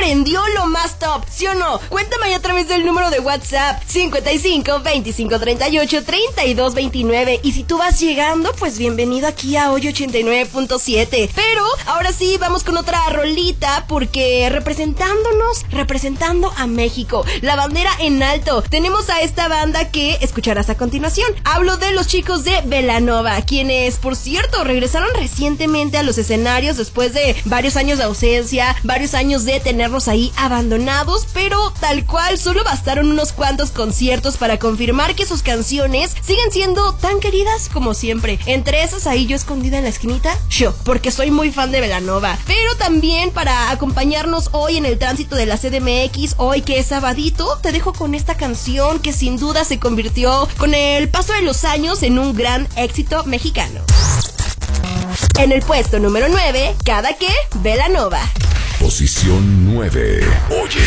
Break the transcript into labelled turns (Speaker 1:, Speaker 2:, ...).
Speaker 1: prendió lo más top, ¿sí o no? Cuéntame ahí a través del número de WhatsApp 55 25 38 32 29. Y si tú vas llegando, pues bienvenido aquí a Hoy 89.7. Pero ahora sí, vamos con otra rolita, porque representando a México, la bandera en alto, tenemos a esta banda que escucharás a continuación. Hablo de los chicos de Belanova, quienes, por cierto, regresaron recientemente a los escenarios después de varios años de ausencia, varios años de tenernos ahí abandonados, pero tal cual solo bastaron unos cuantos conciertos para confirmar que sus canciones siguen siendo tan queridas como siempre. Entre esas, ahí yo escondida en la esquinita, yo, porque soy muy fan de Belanova. Pero también para acompañarnos hoy en el tránsito de la CDMX, hoy que es sabadito, te dejo con esta canción que sin duda se convirtió con el paso de los años en un gran éxito mexicano. En el puesto número 9, Cada que, Belanova.
Speaker 2: Posición 9. Oye.